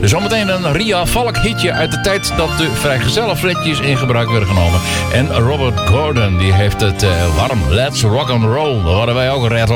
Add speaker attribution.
Speaker 1: Zometeen een Ria Valk hitje uit de tijd dat de vrijgezellenflitjes in gebruik werden genomen. En Robert Gordon, die heeft het warm. Let's rock and roll. Dat hadden wij ook red